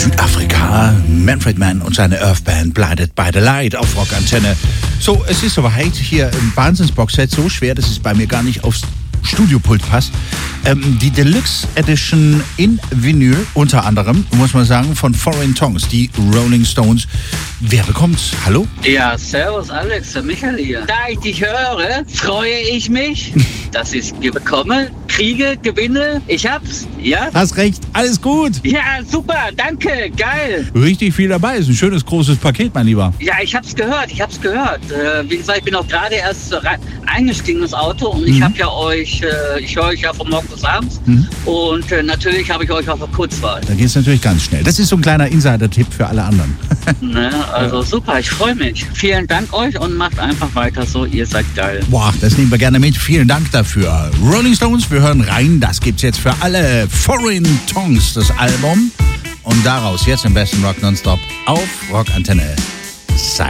Südafrika. Manfred Mann und seine Earthband Blinded by the Light auf Rockantenne. So, es ist soweit. Hier im Wahnsinnsboxset so schwer, dass es bei mir gar nicht aufs Studiopult passt. Die Deluxe Edition in Vinyl, unter anderem, muss man sagen, von Foreign Tongues, die Rolling Stones. Wer bekommt's? Hallo? Ja, servus Alex, der Michael hier. Da ich dich höre, freue ich mich, dass ich es bekomme, kriege, gewinne. Ich hab's, ja? Hast recht, alles gut. Ja, super, danke, geil. Richtig viel dabei, ist ein schönes, großes Paket, mein Lieber. Ja, ich hab's gehört. Wie gesagt, ich bin auch gerade erst eingestiegen ins Auto und ich habe ja euch, ich höre euch ja von morgens bis abends und natürlich habe ich euch auf der Kurzwahl. Da geht's natürlich ganz schnell. Das ist so ein kleiner Insider-Tipp für alle anderen. Ne, also super, ich freue mich. Vielen Dank euch und macht einfach weiter so, ihr seid geil. Boah, das nehmen wir gerne mit. Vielen Dank dafür. Rolling Stones, wir hören rein. Das gibt's jetzt für alle. Foreign Tongues, das Album. Und daraus jetzt im besten Rock Nonstop auf Rockantenne. Silent.